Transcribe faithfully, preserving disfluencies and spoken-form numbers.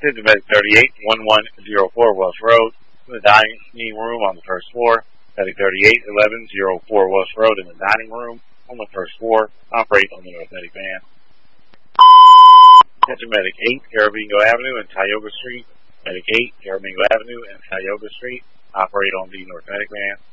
This is Medic thirty-eight, one one zero four Welsh Road, in the dining room on the first floor. Medic thirty-eight, eleven oh four Welsh Road, in the dining room on the first floor. Operate on the North Medic van. Attention Medic eight, Carabingo Avenue and Tioga Street. Medic eight, Carabingo Avenue and Tioga Street. Operate on the North Medic van.